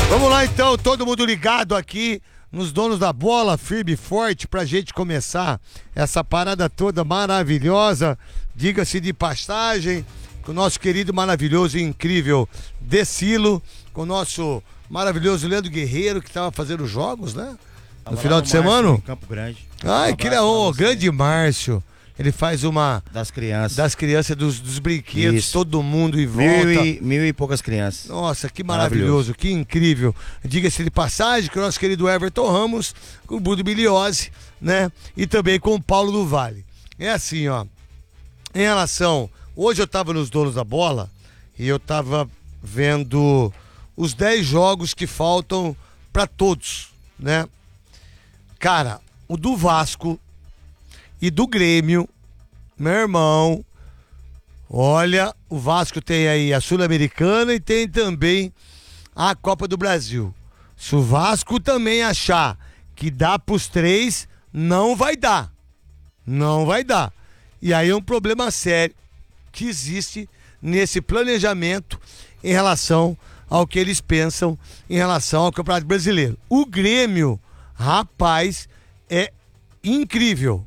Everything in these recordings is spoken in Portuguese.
Vamos lá então, todo mundo ligado aqui nos donos da bola, firme e forte, pra gente começar essa parada toda maravilhosa, diga-se de passagem, com o nosso querido, maravilhoso e incrível Decilo, com o nosso maravilhoso Leandro Guerreiro, que tava fazendo jogos, né? No final de semana. Em Campo Grande. Ai, que legal, grande Márcio. Ele faz uma... Das crianças. Das crianças, dos brinquedos, Isso. todo mundo em volta. Mil e poucas crianças. Nossa, que maravilhoso, que incrível. Diga-se de passagem que o nosso querido Everton Ramos, com o Bruno Biliose, né? E também com o Paulo do Vale. É assim, ó. Em relação... Hoje eu tava nos Donos da Bola e eu tava vendo os 10 jogos que faltam pra todos, né? Cara, o do Vasco e do Grêmio, meu irmão, olha, o Vasco tem aí a Sul-Americana e tem também a Copa do Brasil. Se o Vasco também achar que dá pros 3, não vai dar. Não vai dar. E aí é um problema sério que existe nesse planejamento em relação ao que eles pensam em relação ao Campeonato Brasileiro. O Grêmio, rapaz, é incrível.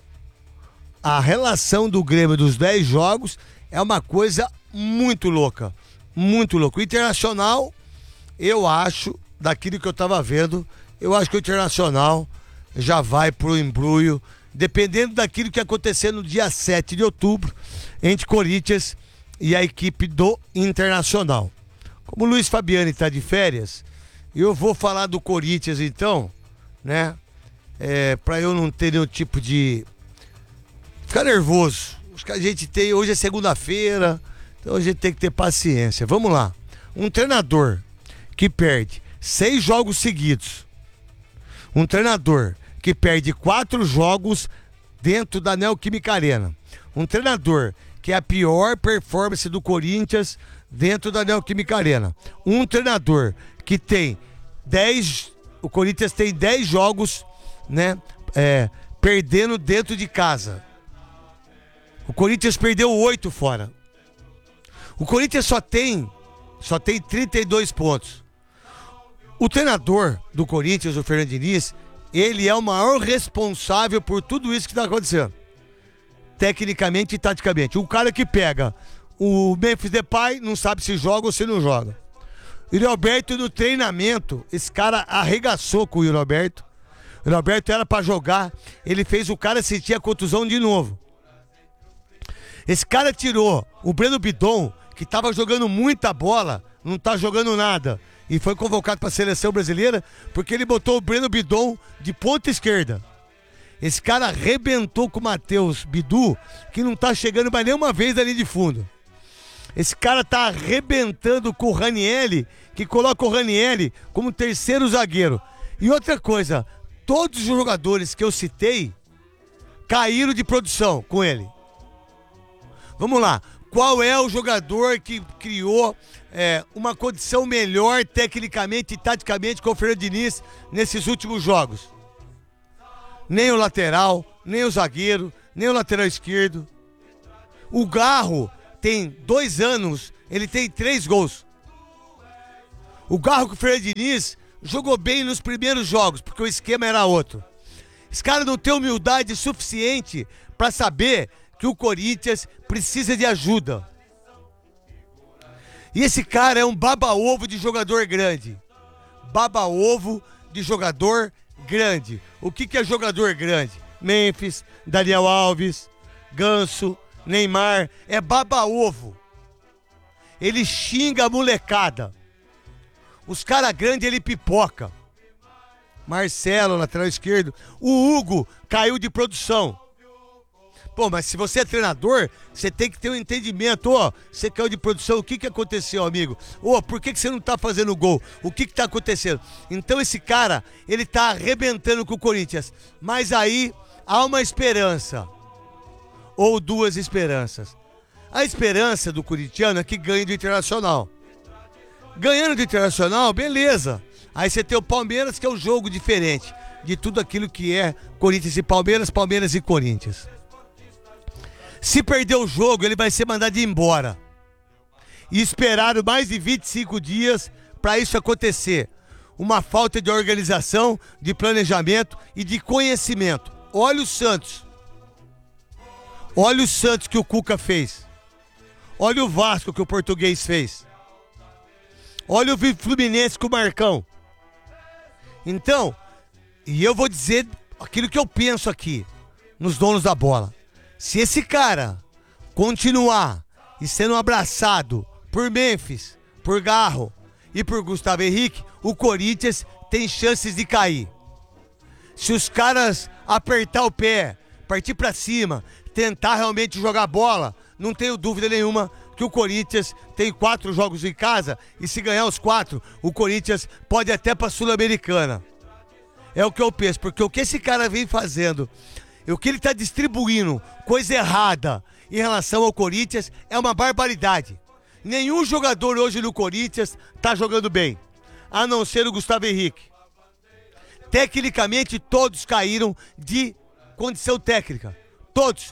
A relação do Grêmio dos 10 jogos é uma coisa muito louca. Muito louca. O Internacional, eu acho, daquilo que eu tava vendo, eu acho que o Internacional já vai pro embrulho, dependendo daquilo que acontecer no dia 7 de outubro, entre Corinthians e a equipe do Internacional. Como o Luiz Fabiani tá de férias, eu vou falar do Corinthians então, né? Pra eu não ter nenhum tipo de... ficar nervoso. Acho que a gente tem... Hoje é segunda-feira, então a gente tem que ter paciência. Vamos lá. Um treinador que perde 6 jogos seguidos. Um treinador que perde 4 jogos dentro da Neoquímica Arena. Um treinador que é a pior performance do Corinthians dentro da Neoquímica Arena. Um treinador que tem 10... O Corinthians tem 10 jogos, né? Perdendo dentro de casa. O Corinthians perdeu 8 fora. O Corinthians só tem 32 pontos. O treinador do Corinthians, o Fernando Diniz, ele é o maior responsável por tudo isso que está acontecendo. Tecnicamente e taticamente. O cara que pega o Memphis Depay não sabe se joga ou se não joga. O Yuri Alberto no treinamento, esse cara arregaçou com o Yuri Alberto. O Yuri Alberto era pra jogar, ele fez o cara sentir a contusão de novo. Esse cara tirou o Breno Bidon, que tava jogando muita bola, não tá jogando nada, e foi convocado pra seleção brasileira, porque ele botou o Breno Bidon de ponta esquerda. Esse cara arrebentou com o Matheus Bidu, que não tá chegando mais nenhuma vez ali de fundo. Esse cara tá arrebentando com o Ranieri, que coloca o Ranieri como terceiro zagueiro. E outra coisa, todos os jogadores que eu citei caíram de produção com ele. Vamos lá, qual é o jogador que criou uma condição melhor tecnicamente e taticamente com o Fernando Diniz nesses últimos jogos? Nem o lateral, nem o zagueiro, nem o lateral esquerdo. O Garro tem 2 anos, ele tem 3 gols. O Garro com o Fernando Diniz jogou bem nos primeiros jogos, porque o esquema era outro. Esse cara não tem humildade suficiente para saber que o Corinthians precisa de ajuda. E esse cara é um baba-ovo de jogador grande. Baba-ovo de jogador grande. O que é jogador grande? Memphis, Daniel Alves, Ganso, Neymar. É baba-ovo. Ele xinga a molecada. Os caras grandes ele pipoca. Marcelo, lateral esquerdo. O Hugo caiu de produção. Pô, mas se você é treinador, você tem que ter um entendimento. Você caiu de produção, o que aconteceu, amigo? Por que você não tá fazendo gol? O que tá acontecendo? Então esse cara, ele tá arrebentando com o Corinthians. Mas aí há uma esperança. Ou 2 esperanças. A esperança do corintiano é que ganhe do Internacional. Ganhando do Internacional, beleza. Aí você tem o Palmeiras, que é um jogo diferente de tudo aquilo que é Corinthians e Palmeiras, Palmeiras e Corinthians. Se perder o jogo, ele vai ser mandado embora. E esperaram mais de 25 dias para isso acontecer. uma falta de organização, de planejamento e de conhecimento. Olha o Santos. Olha o Santos que o Cuca fez. Olha o Vasco que o Português fez. Olha o Fluminense com o Marcão. Então, e eu vou dizer aquilo que eu penso aqui, nos donos da bola. Se esse cara continuar e sendo abraçado por Memphis, por Garro e por Gustavo Henrique, o Corinthians tem chances de cair. Se os caras apertar o pé, partir pra cima, tentar realmente jogar bola, não tenho dúvida nenhuma que o Corinthians tem 4 jogos em casa e se ganhar os 4, o Corinthians pode até pra Sul-Americana. É o que eu penso, porque o que esse cara vem fazendo, o que ele tá distribuindo, coisa errada em relação ao Corinthians, é uma barbaridade. Nenhum jogador hoje no Corinthians tá jogando bem, a não ser o Gustavo Henrique. Tecnicamente, todos caíram de condição técnica. Todos,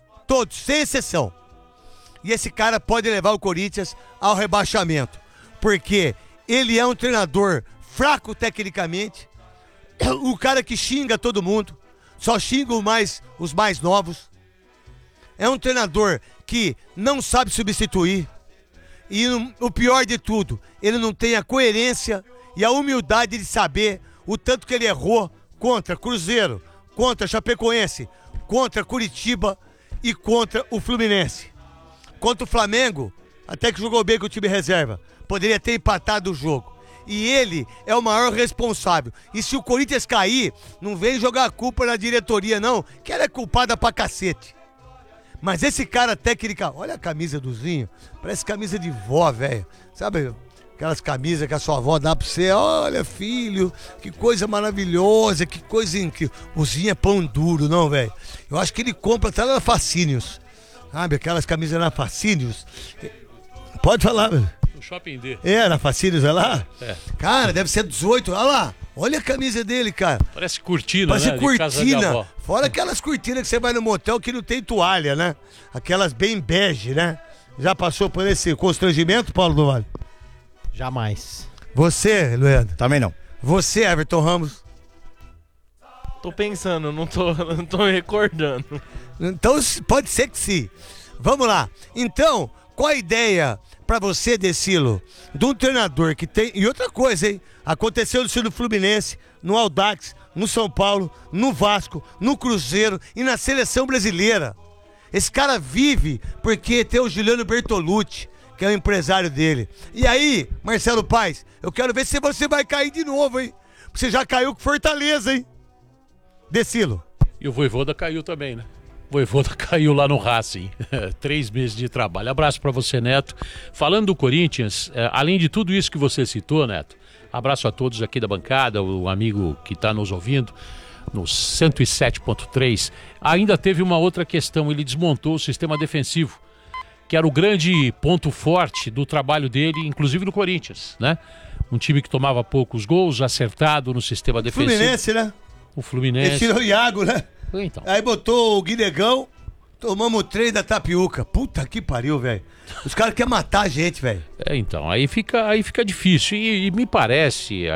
sem exceção. E esse cara pode levar o Corinthians ao rebaixamento, porque ele é um treinador fraco tecnicamente, o cara que xinga todo mundo, só xinga os mais novos. É um treinador que não sabe substituir. E o pior de tudo, ele não tem a coerência e a humildade de saber o tanto que ele errou contra Cruzeiro, contra Chapecoense, contra Curitiba e contra o Fluminense. Contra o Flamengo, até que jogou bem com o time reserva, poderia ter empatado o jogo. E ele é o maior responsável. E se o Corinthians cair, não vem jogar a culpa na diretoria não, que ela é culpada pra cacete. Mas esse cara técnica, olha a camisa do Zinho, parece camisa de vó, velho. Sabe aquelas camisas que a sua avó dá pra você? Olha, filho, que coisa maravilhosa, que coisa incrível. O Zinho é pão duro, não, velho. Eu acho que ele compra até na Facínios. Sabe, aquelas camisas na Facínios. Pode falar, velho. No Shopping D. É, na Facínios, é lá? É. Cara, deve ser 18, olha lá. Olha a camisa dele, cara. Parece cortina, Parece né? cortina. Fora aquelas cortinas que você vai no motel que não tem toalha, né? Aquelas bem bege, né? Já passou por esse constrangimento, Paulo do Vale? Jamais. Você, Leandro? Também não. Você, Everton Ramos? Tô pensando, não tô me recordando. Então, pode ser que sim. Vamos lá. Então, qual a ideia pra você, Decilo, de um treinador que tem... E outra coisa, hein? Aconteceu isso no Fluminense, no Audax, no São Paulo, no Vasco, no Cruzeiro e na Seleção Brasileira. Esse cara vive porque tem o Juliano Bertolucci, que é o empresário dele. E aí, Marcelo Paes, eu quero ver se você vai cair de novo, hein? Você já caiu com Fortaleza, hein? Decilo. E o Vojvoda caiu também, né? O Vojvoda caiu lá no Racing. 3 meses de trabalho. Abraço pra você, Neto. Falando do Corinthians, além de tudo isso que você citou, Neto, abraço a todos aqui da bancada, o amigo que está nos ouvindo, no 107.3. Ainda teve uma outra questão, ele desmontou o sistema defensivo, que era o grande ponto forte do trabalho dele, inclusive no Corinthians, né? Um time que tomava poucos gols, acertado no sistema defensivo. Fluminense, né? O Fluminense. Ele tirou o Iago, né? Então. Aí botou o Guinegão, tomamos o 3 da Tapiuca. Puta que pariu, velho. Os caras querem matar a gente, velho. Então, aí fica difícil. E me parece,